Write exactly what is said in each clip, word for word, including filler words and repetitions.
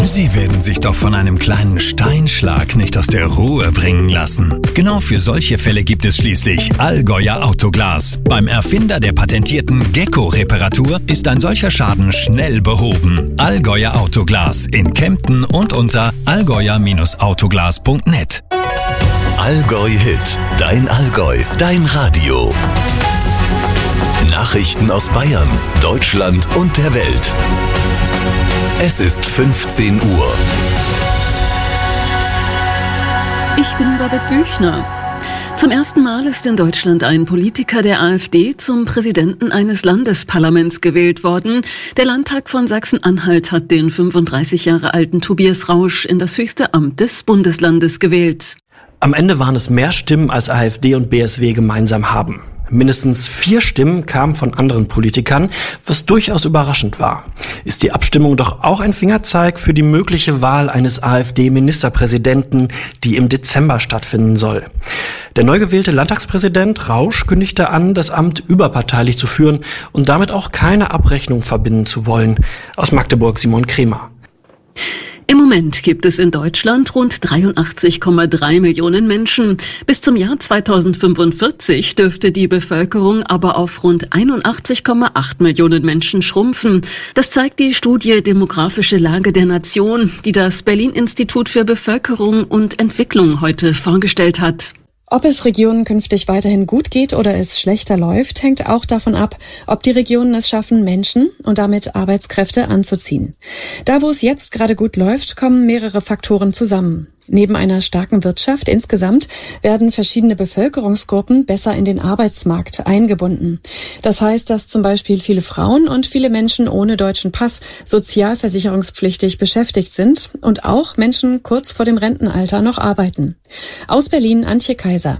Sie werden sich doch von einem kleinen Steinschlag nicht aus der Ruhe bringen lassen. Genau für solche Fälle gibt es schließlich Allgäuer Autoglas. Beim Erfinder der patentierten Gecko-Reparatur ist ein solcher Schaden schnell behoben. Allgäuer Autoglas in Kempten und unter allgäuer Autoglas punkt net. Allgäu Hit, dein Allgäu, dein Radio. Nachrichten aus Bayern, Deutschland und der Welt. Es ist fünfzehn Uhr. Ich bin Babette Büchner. Zum ersten Mal ist in Deutschland ein Politiker der AfD zum Präsidenten eines Landesparlaments gewählt worden. Der Landtag von Sachsen-Anhalt hat den fünfunddreißig Jahre alten Tobias Rausch in das höchste Amt des Bundeslandes gewählt. Am Ende waren es mehr Stimmen, als AfD und B S W gemeinsam haben. Mindestens vier Stimmen kamen von anderen Politikern, was durchaus überraschend war. Ist die Abstimmung doch auch ein Fingerzeig für die mögliche Wahl eines AfD-Ministerpräsidenten, die im Dezember stattfinden soll. Der neu gewählte Landtagspräsident Rausch kündigte an, das Amt überparteilich zu führen und damit auch keine Abrechnung verbinden zu wollen. Aus Magdeburg Simon Kremer. Im Moment gibt es in Deutschland rund dreiundachtzig Komma drei Millionen Menschen. Bis zum Jahr zweitausendfünfundvierzig dürfte die Bevölkerung aber auf rund einundachtzig Komma acht Millionen Menschen schrumpfen. Das zeigt die Studie Demografische Lage der Nation, die das Berlin-Institut für Bevölkerung und Entwicklung heute vorgestellt hat. Ob es Regionen künftig weiterhin gut geht oder es schlechter läuft, hängt auch davon ab, ob die Regionen es schaffen, Menschen und damit Arbeitskräfte anzuziehen. Da, wo es jetzt gerade gut läuft, kommen mehrere Faktoren zusammen. Neben einer starken Wirtschaft insgesamt werden verschiedene Bevölkerungsgruppen besser in den Arbeitsmarkt eingebunden. Das heißt, dass zum Beispiel viele Frauen und viele Menschen ohne deutschen Pass sozialversicherungspflichtig beschäftigt sind und auch Menschen kurz vor dem Rentenalter noch arbeiten. Aus Berlin Antje Kaiser.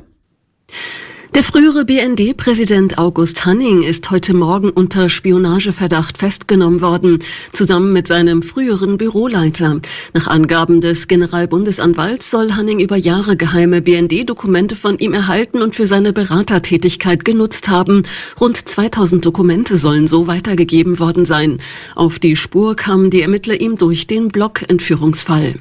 Der frühere B N D-Präsident August Hanning ist heute Morgen unter Spionageverdacht festgenommen worden, zusammen mit seinem früheren Büroleiter. Nach Angaben des Generalbundesanwalts soll Hanning über Jahre geheime B N D-Dokumente von ihm erhalten und für seine Beratertätigkeit genutzt haben. Rund zweitausend Dokumente sollen so weitergegeben worden sein. Auf die Spur kamen die Ermittler ihm durch den Block-Entführungsfall.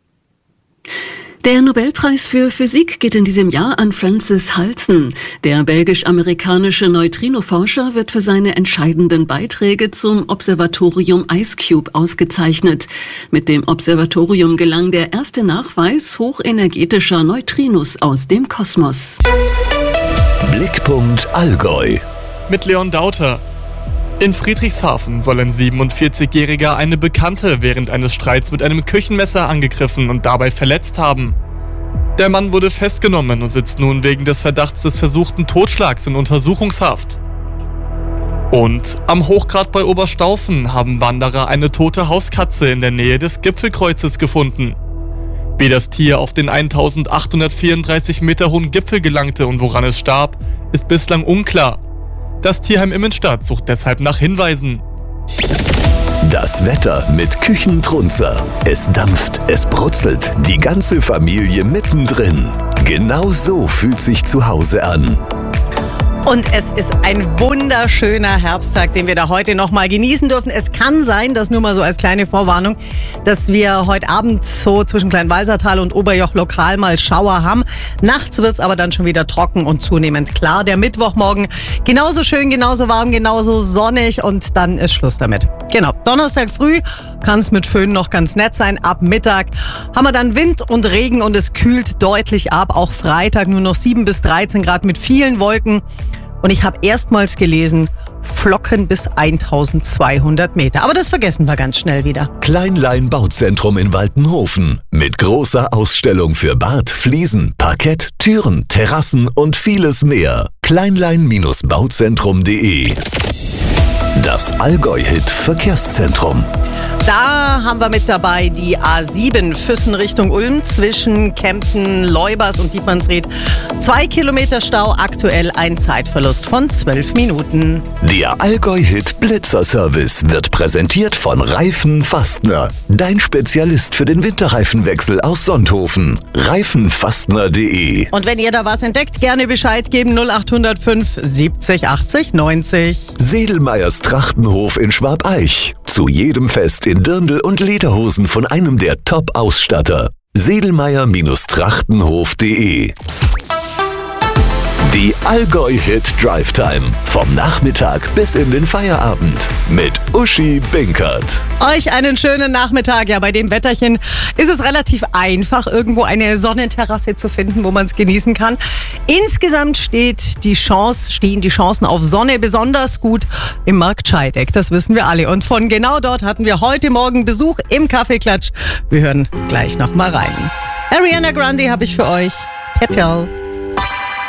Der Nobelpreis für Physik geht in diesem Jahr an Francis Halsen. Der belgisch-amerikanische Neutrino-Forscher wird für seine entscheidenden Beiträge zum Observatorium IceCube ausgezeichnet. Mit dem Observatorium gelang der erste Nachweis hochenergetischer Neutrinos aus dem Kosmos. Blickpunkt Allgäu. Mit Leon Dauter. In Friedrichshafen soll ein siebenundvierzigjähriger eine Bekannte während eines Streits mit einem Küchenmesser angegriffen und dabei verletzt haben. Der Mann wurde festgenommen und sitzt nun wegen des Verdachts des versuchten Totschlags in Untersuchungshaft. Und am Hochgrat bei Oberstaufen haben Wanderer eine tote Hauskatze in der Nähe des Gipfelkreuzes gefunden. Wie das Tier auf den eintausendachthundertvierunddreißig Meter hohen Gipfel gelangte und woran es starb, ist bislang unklar. Das Tierheim Immenstadt sucht deshalb nach Hinweisen. Das Wetter mit Küchentrunzer. Es dampft, es brutzelt, die ganze Familie mittendrin. Genau so fühlt sich zu Hause an. Und es ist ein wunderschöner Herbsttag, den wir da heute noch mal genießen dürfen. Es kann sein, das nur mal so als kleine Vorwarnung, dass wir heute Abend so zwischen Kleinwalsertal und Oberjoch lokal mal Schauer haben. Nachts wird's aber dann schon wieder trocken und zunehmend klar. Der Mittwochmorgen genauso schön, genauso warm, genauso sonnig und dann ist Schluss damit. Genau, Donnerstag früh kann es mit Föhn noch ganz nett sein. Ab Mittag haben wir dann Wind und Regen und es kühlt deutlich ab. Auch Freitag nur noch sieben bis dreizehn Grad mit vielen Wolken. Und ich habe erstmals gelesen, Flocken bis eintausendzweihundert Meter. Aber das vergessen wir ganz schnell wieder. Kleinlein Bauzentrum in Waltenhofen. Mit großer Ausstellung für Bad, Fliesen, Parkett, Türen, Terrassen und vieles mehr. kleinlein Bauzentrum punkt de. Das Allgäu-Hit Verkehrszentrum. Da haben wir mit dabei die A sieben Füssen Richtung Ulm zwischen Kempten, Leubers und Dietmannsried. Zwei Kilometer Stau, aktuell ein Zeitverlust von zwölf Minuten. Der Allgäu-Hit Blitzer-Service wird präsentiert von Reifen Fastner. Dein Spezialist für den Winterreifenwechsel aus Sonthofen. reifenfastner punkt de. Und wenn ihr da was entdeckt, gerne Bescheid geben. null acht null fünf siebzig achtzig neunzig. Sedelmeyers Trachtenhof in Schwabeich. Zu jedem Fest in in Dirndl und Lederhosen von einem der Top-Ausstatter. Sedelmeier-Trachtenhof punkt de. Die Allgäu-Hit Drive Time. Vom Nachmittag bis in den Feierabend. Mit Uschi Binkert. Euch einen schönen Nachmittag. Ja, bei dem Wetterchen ist es relativ einfach, irgendwo eine Sonnenterrasse zu finden, wo man es genießen kann. Insgesamt steht die Chance, stehen die Chancen auf Sonne besonders gut im Markt Scheideck. Das wissen wir alle. Und von genau dort hatten wir heute Morgen Besuch im Kaffeeklatsch. Wir hören gleich noch mal rein. Ariana Grande habe ich für euch. Petal.